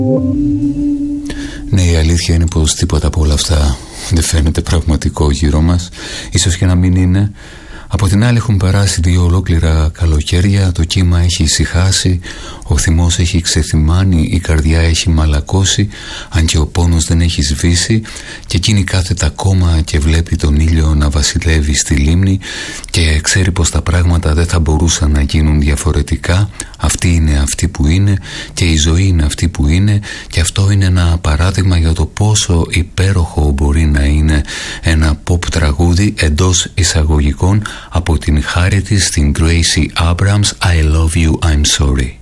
Ναι, η αλήθεια είναι πως τίποτα από όλα αυτά δεν φαίνεται πραγματικό γύρω μας. Ίσως και να μην είναι. Από την άλλη έχουν περάσει 2 ολόκληρα καλοκαίρια, το κύμα έχει ησυχάσει, ο θυμός έχει ξεθυμάνει, η καρδιά έχει μαλακώσει, αν και ο πόνος δεν έχει σβήσει, και εκείνη κάθεται ακόμα και βλέπει τον ήλιο να βασιλεύει στη λίμνη και ξέρει πως τα πράγματα δεν θα μπορούσαν να γίνουν διαφορετικά. Αυτή είναι αυτή που είναι και η ζωή είναι αυτή που είναι, και αυτό είναι ένα παράδειγμα για το πόσο υπέροχο μπορεί να είναι ένα pop τραγούδι εντός εισαγωγικών από την χάρη της, την Gracie Abrams, I Love You, I'm Sorry.